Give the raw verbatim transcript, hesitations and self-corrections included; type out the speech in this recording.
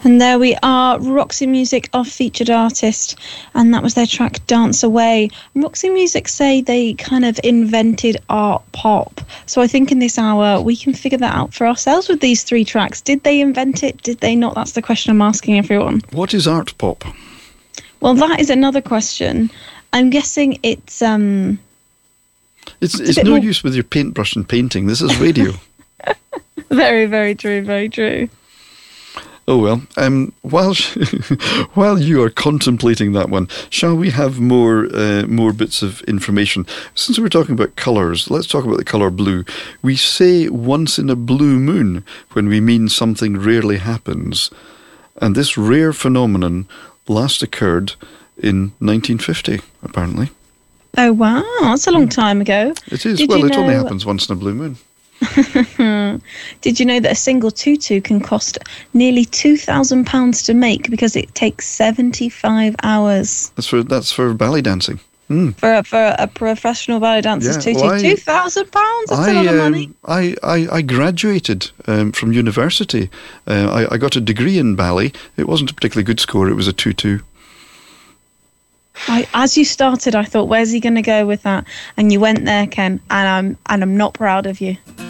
And there we are, Roxy Music, our featured artist, and that was their track Dance Away. Roxy Music say they kind of invented art pop. So I think in this hour we can figure that out for ourselves with these three tracks. Did they invent it? Did they not? That's the question I'm asking everyone. What is art pop? Well, that is another question. I'm guessing it's... um. It's, it's, it's no more... use with your paintbrush and painting. This is radio. Very, very true, very true. Oh well, um, while while you are contemplating that one, shall we have more uh, more bits of information? Since we're talking about colours, let's talk about the colour blue. We say once in a blue moon when we mean something rarely happens. And this rare phenomenon last occurred in nineteen fifty, apparently. Oh wow, that's a long time ago. It is. Did well, you it know... only happens once in a blue moon. Did you know that a single tutu can cost nearly two thousand pounds to make because it takes seventy-five hours? That's for that's for ballet dancing. Mm. For a, for a professional ballet dancer's yeah, tutu, well, two thousand pounds. That's I, a lot of um, money. I, I, I graduated um, from university. Uh, I, I got a degree in ballet. It wasn't a particularly good score. It was a two two. I, as you started, I thought, "Where's he going to go with that?" And you went there, Ken. And I'm and I'm not proud of you.